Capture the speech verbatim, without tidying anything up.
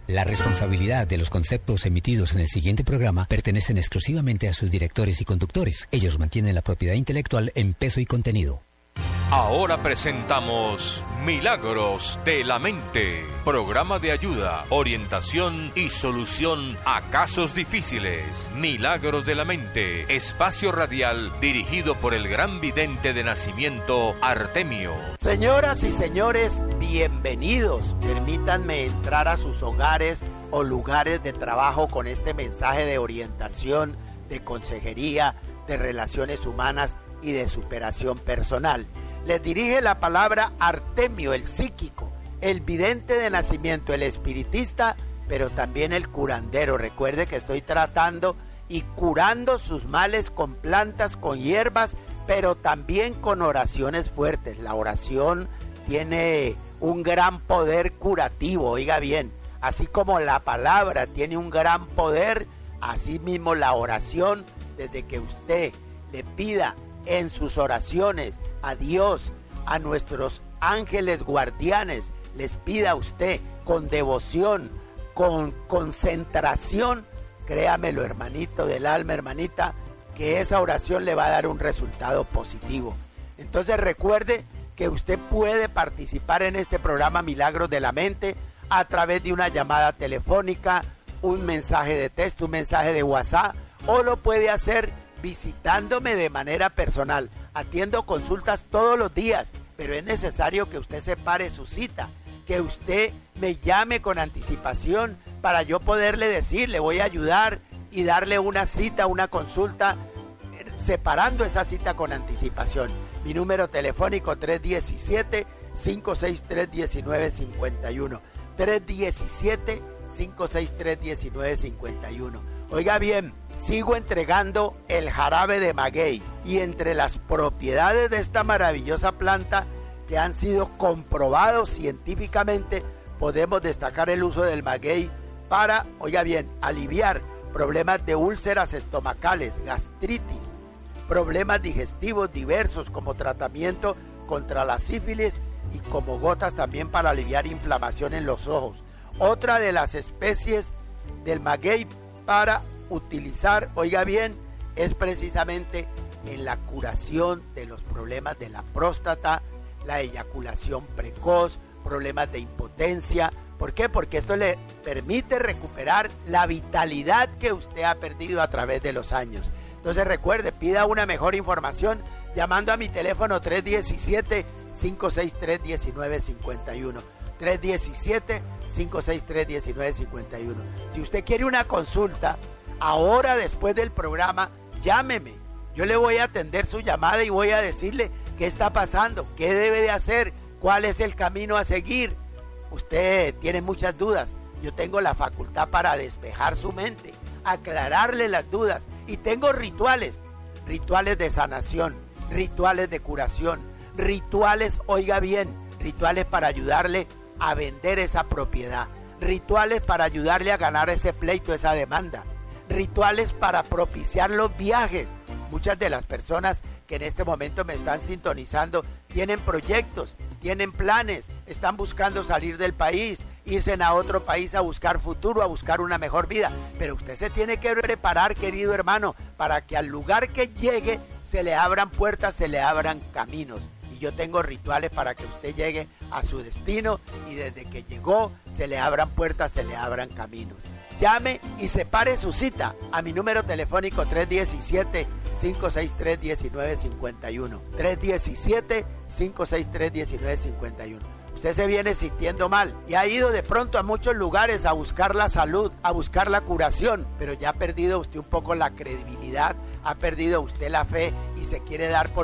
La responsabilidad de los conceptos emitidos en el siguiente programa pertenecen exclusivamente a sus directores y conductores. Ellos mantienen la propiedad intelectual en peso y contenido. Ahora presentamos Milagros de la Mente, programa de ayuda, orientación y solución a casos difíciles. Milagros de la Mente, espacio radial dirigido por el gran vidente de nacimiento Artemio. Señoras y señores, bienvenidos. Permítanme entrar a sus hogares o lugares de trabajo con este mensaje de orientación, de consejería, de relaciones humanas y de superación personal. Les dirige la palabra Artemio, el psíquico, el vidente de nacimiento, el espiritista, pero también el curandero. Recuerde que estoy tratando y curando sus males con plantas, con hierbas, pero también con oraciones fuertes. La oración tiene un gran poder curativo, oiga bien, así como la palabra tiene un gran poder, así mismo la oración, desde que usted le pida en sus oraciones a Dios, a nuestros ángeles guardianes, les pida a usted con devoción, con concentración, créamelo, hermanito del alma, hermanita, que esa oración le va a dar un resultado positivo. Entonces recuerde que usted puede participar en este programa Milagros de la Mente a través de una llamada telefónica, un mensaje de texto, un mensaje de WhatsApp, o lo puede hacer visitándome de manera personal. Atiendo consultas todos los días, pero es necesario que usted separe su cita, que usted me llame con anticipación para yo poderle decir, le voy a ayudar y darle una cita, una consulta, separando esa cita con anticipación. Mi número telefónico tres uno siete, cinco seis tres, uno nueve cinco uno, tres uno siete, cinco seis tres, uno nueve cinco uno. Oiga bien, sigo entregando el jarabe de maguey, y entre las propiedades de esta maravillosa planta que han sido comprobados científicamente, podemos destacar el uso del maguey para, oiga bien, aliviar problemas de úlceras estomacales, gastritis, problemas digestivos diversos como tratamiento contra la sífilis y como gotas también para aliviar inflamación en los ojos. Otra de las especies del maguey para utilizar, oiga bien, es precisamente en la curación de los problemas de la próstata, la eyaculación precoz, problemas de impotencia. ¿Por qué? Porque esto le permite recuperar la vitalidad que usted ha perdido a través de los años. Entonces recuerde, pida una mejor información llamando a mi teléfono tres uno siete, cinco seis tres, uno nueve cinco uno. tres uno siete, cinco seis tres, uno nueve cinco uno. Si usted quiere una consulta, ahora después del programa, llámeme. Yo le voy a atender su llamada y voy a decirle qué está pasando, qué debe de hacer, cuál es el camino a seguir. Usted tiene muchas dudas. Yo tengo la facultad para despejar su mente, aclararle las dudas. Y tengo rituales, rituales de sanación, rituales de curación, rituales, oiga bien, rituales para ayudarle a vender esa propiedad, rituales para ayudarle a ganar ese pleito, esa demanda, rituales para propiciar los viajes. Muchas de las personas que en este momento me están sintonizando tienen proyectos, tienen planes, están buscando salir del país, irse a otro país a buscar futuro, a buscar una mejor vida. Pero usted se tiene que preparar, querido hermano, para que al lugar que llegue se le abran puertas, se le abran caminos. Y yo tengo rituales para que usted llegue a su destino y desde que llegó se le abran puertas, se le abran caminos. Llame y separe su cita a mi número telefónico tres uno siete, cinco seis tres, uno nueve cinco uno. tres uno siete, cinco seis tres, uno nueve cinco uno. Usted se viene sintiendo mal y ha ido de pronto a muchos lugares a buscar la salud, a buscar la curación, pero ya ha perdido usted un poco la credibilidad, ha perdido usted la fe y se quiere dar por